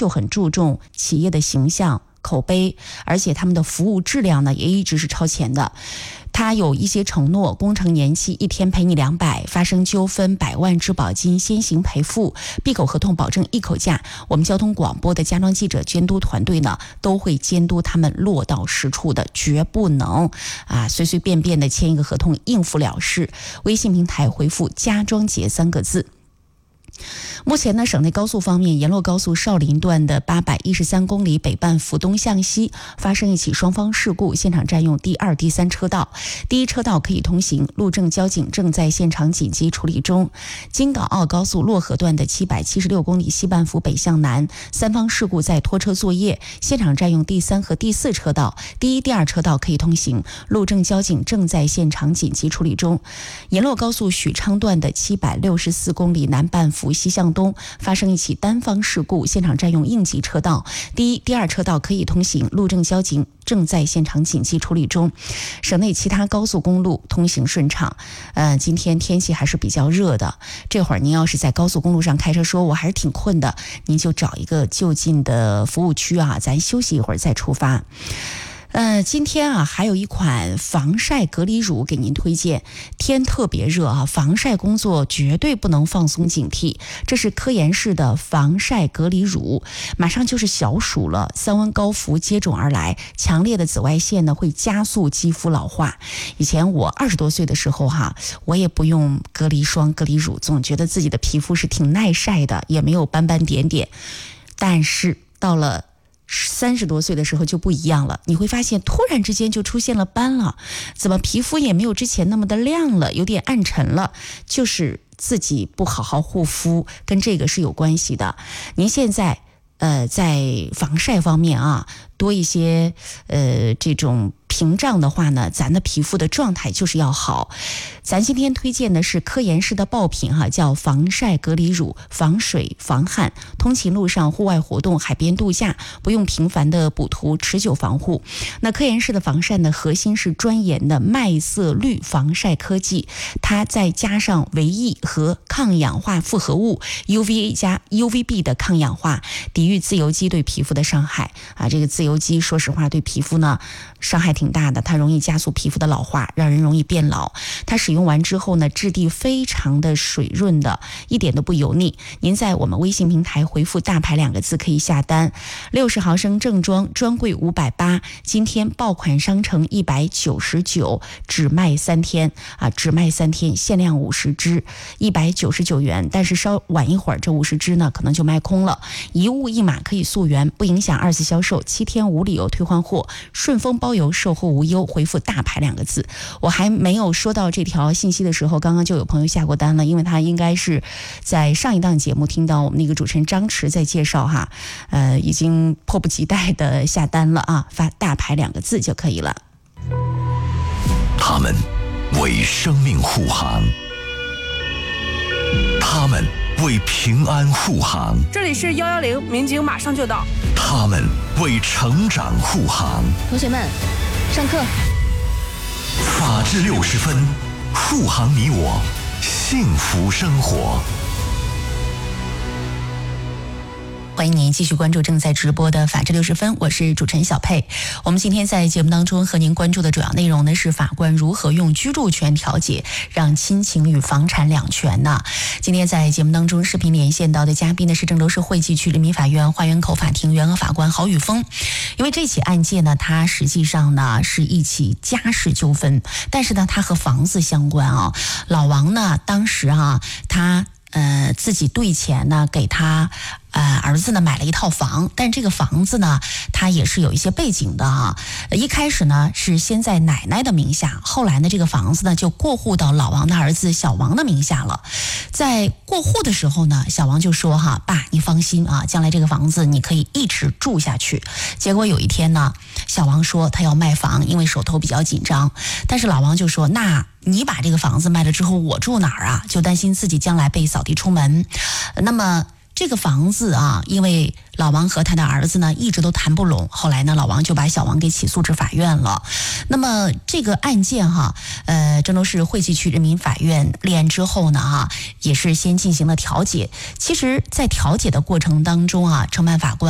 就很注重企业的形象口碑，而且他们的服务质量呢也一直是超前的。他有一些承诺，工程延期1天赔你200，发生纠纷100万质保金先行赔付，闭口合同保证一口价。我们交通广播的家装记者监督团队呢，都会监督他们落到实处的，绝不能随随便便的签一个合同应付了事。微信平台回复家装节3个字。目前呢，省内高速方面，沿洛高速少林段的813公里北半幅东向西发生一起双方事故，现场占用第2、第3车道，第1车道可以通行，路政交警正在现场紧急处理中。京港澳高速洛河段的776公里西半幅北向南，3方事故在拖车作业，现场占用第3和第4车道，第1、第2车道可以通行，路政交警正在现场紧急处理中。沿洛高速许昌段的764公里南半幅西向东发生一起单方事故，现场占用应急车道，第1、第2车道可以通行，路政交警正在现场紧急处理中。省内其他高速公路通行顺畅。今天天气还是比较热的，这会儿您要是在高速公路上开车说我还是挺困的，您就找一个就近的服务区咱休息一会儿再出发。今天还有一款防晒隔离乳给您推荐。天特别热防晒工作绝对不能放松警惕。这是科颜氏的防晒隔离乳，马上就是小暑了，三温高伏接踵而来，强烈的紫外线呢会加速肌肤老化。以前我20多岁的时候我也不用隔离霜、隔离乳，总觉得自己的皮肤是挺耐晒的，也没有斑斑点点。但是到了30多岁的时候就不一样了，你会发现突然之间就出现了斑了，怎么皮肤也没有之前那么的亮了，有点暗沉了，就是自己不好好护肤，跟这个是有关系的。您现在在防晒方面多一些这种屏障的话呢，咱的皮肤的状态就是要好。咱今天推荐的是科颜氏的爆品叫防晒隔离乳，防水防汗，通勤路上、户外活动、海边度假不用频繁的补涂，持久防护。那科颜氏的防晒呢，核心是专研的麦色绿防晒科技，它再加上维 E 和抗氧化复合物 UVA 加 UVB 的抗氧化，抵御自由基对皮肤的伤害这个自由基说实话对皮肤呢伤害挺大的，它容易加速皮肤的老化，让人容易变老。它使用完之后呢，质地非常的水润的，一点都不油腻。您在我们微信平台回复大牌2个字可以下单，60毫升正装专柜580，今天爆款商城199，只卖3天只卖3天，限量50支，199元。但是稍晚一会儿这50支呢可能就卖空了，一物一码可以溯源，不影响2次销售，7天无理由退换货，顺丰包邮，售后无忧。回复大牌2个字。我还没有说到这条信息的时候，刚刚就有朋友下过单了，因为他应该是在上一档节目听到我们那个主持人张弛在介绍已经迫不及待的下单了发大牌2个字就可以了。 他们为生命护航，他们为平安护航， 这里是110，民警马上就到。 他们为成长护航。 同学们，上课。 法治60分，护航你我，幸福生活。 欢迎您继续关注正在直播的法治60分，我是主持人小佩。我们今天在节目当中和您关注的主要内容呢，是法官如何用居住权调解让亲情与房产两全呢？今天在节目当中视频连线到的嘉宾呢是郑州市惠济区人民法院花园口法庭原额法官郝宇峰。因为这起案件呢，它实际上呢是一起家事纠纷，但是呢它和房子相关老王呢当时他自己兑钱呢给他儿子呢买了一套房，但这个房子呢它也是有一些背景的一开始呢是先在奶奶的名下，后来呢这个房子呢就过户到老王的儿子小王的名下了。在过户的时候呢，小王就说爸你放心将来这个房子你可以一直住下去。结果有一天呢，小王说他要卖房，因为手头比较紧张，但是老王就说那你把这个房子卖了之后我住哪儿就担心自己将来被扫地出门。那么这个房子因为老王和他的儿子呢一直都谈不拢，后来呢老王就把小王给起诉至法院了。那么这个案件郑州市惠济区人民法院立案之后呢也是先进行了调解。其实在调解的过程当中承办法官